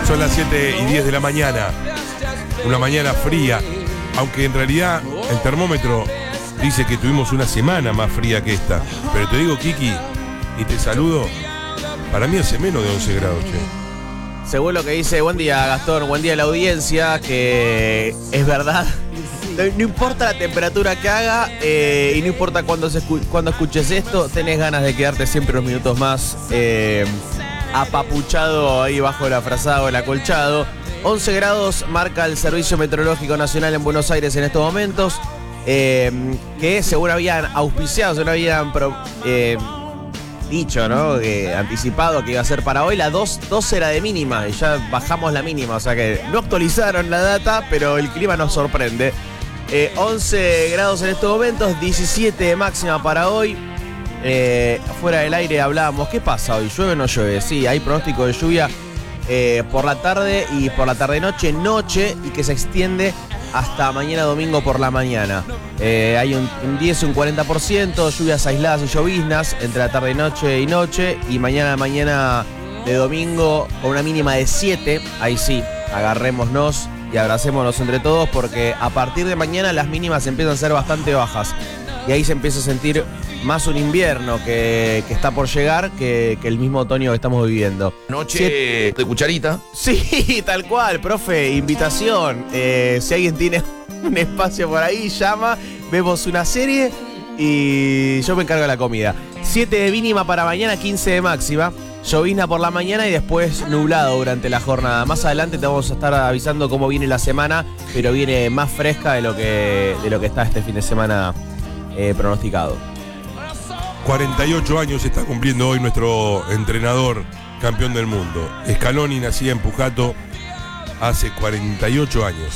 Son las 7:10 de la mañana. Una mañana fría, aunque en realidad el termómetro dice que tuvimos una semana más fría que esta. Pero te digo, Kiki, y te saludo, para mí hace menos de 11 grados, che. Según lo que dice, buen día Gastón, buen día a la audiencia, que es verdad. No importa la temperatura que haga y no importa cuando escuches esto, tenés ganas de quedarte siempre unos minutos más apapuchado ahí bajo la frazada o el acolchado. 11 grados marca el Servicio Meteorológico Nacional en Buenos Aires en estos momentos, que según habían auspiciado, según habían dicho, ¿no? Anticipado que iba a ser para hoy, la 12 era de mínima y ya bajamos la mínima, o sea que no actualizaron la data, pero el clima nos sorprende. 11 grados en estos momentos, 17 de máxima para hoy. Fuera del aire hablábamos, ¿qué pasa hoy? ¿Llueve o no llueve? Sí, hay pronóstico de lluvia por la tarde y por la tarde-noche, y que se extiende hasta mañana domingo por la mañana. Hay un 10 y un 40%, lluvias aisladas y lloviznas entre la tarde y noche, y mañana de domingo con una mínima de 7, ahí sí, agarrémonos y abracémonos entre todos, porque a partir de mañana las mínimas empiezan a ser bastante bajas y ahí se empieza a sentir más un invierno que está por llegar que el mismo otoño que estamos viviendo. Noche de cucharita. Sí, tal cual, profe, invitación. Si alguien tiene un espacio por ahí, llama, vemos una serie y yo me encargo de la comida. 7 de mínima para mañana, 15 de máxima. Llovizna por la mañana y después nublado durante la jornada. Más adelante te vamos a estar avisando cómo viene la semana, pero viene más fresca de lo que está este fin de semana pronosticado. 48 años está cumpliendo hoy nuestro entrenador campeón del mundo. Scaloni nacía en Pujato hace 48 años.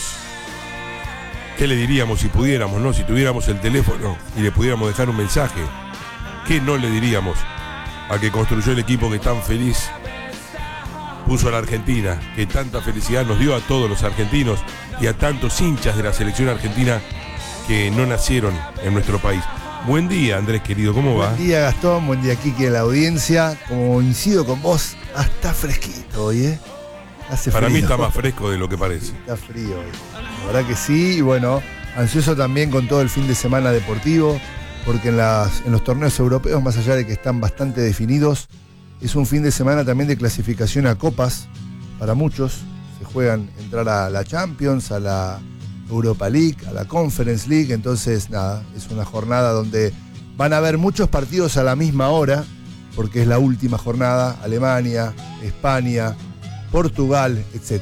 ¿Qué le diríamos si pudiéramos, no? Si tuviéramos el teléfono y le pudiéramos dejar un mensaje, ¿qué no le diríamos a que construyó el equipo que tan feliz puso a la Argentina, que tanta felicidad nos dio a todos los argentinos y a tantos hinchas de la selección argentina que no nacieron en nuestro país? Buen día, Andrés querido, ¿cómo va? Buen día, Gastón, buen día, Kiki, a la audiencia. Como coincido con vos, está fresquito hoy, ¿eh? Hace Para frío. mí está más fresco de lo que parece. Está frío hoy. La verdad que sí, y bueno, ansioso también con todo el fin de semana deportivo, porque en los torneos europeos, más allá de que están bastante definidos, es un fin de semana también de clasificación a copas para muchos. Se juegan entrar a la Champions, a la Europa League, a la Conference League, entonces nada, es una jornada donde van a haber muchos partidos a la misma hora, porque es la última jornada, Alemania, España, Portugal, etc.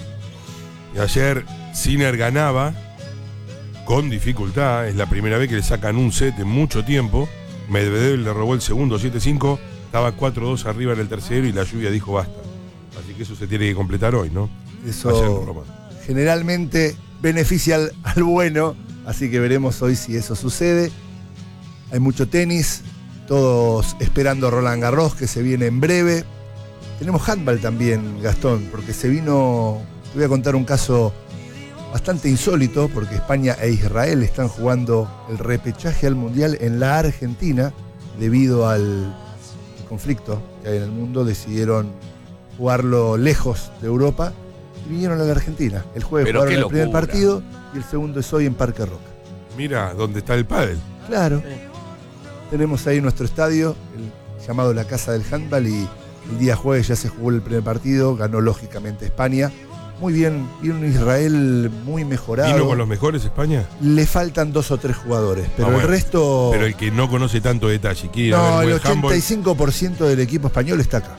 Y ayer Sinner ganaba con dificultad, es la primera vez que le sacan un set en mucho tiempo. Medvedev le robó el segundo 7-5, estaba 4-2 arriba en el tercero y la lluvia dijo basta. Así que eso se tiene que completar hoy, ¿no? Eso ayer en Roma. Generalmente beneficia al bueno, así que veremos hoy si eso sucede. Hay mucho tenis, todos esperando Roland Garros, que se viene en breve. Tenemos handball también, Gastón, porque se vino, te voy a contar un caso bastante insólito, porque España e Israel están jugando el repechaje al Mundial en la Argentina, debido al conflicto que hay en el mundo, decidieron jugarlo lejos de Europa y vinieron a la Argentina. El jueves Pero jugaron qué el primer locura. partido y el segundo es hoy en Parque Roca. Mira, ¿dónde está el pádel? Claro. Sí. Tenemos ahí nuestro estadio, el llamado la Casa del Handball, y el día jueves ya se jugó el primer partido, ganó lógicamente España. Muy bien, vino un Israel muy mejorado. ¿Vino con los mejores España? Le faltan 2 o 3 jugadores, pero bueno, el resto... Pero el que no conoce tanto detalle, quiere ir a No, ver el buen handball. 85% del equipo español está acá.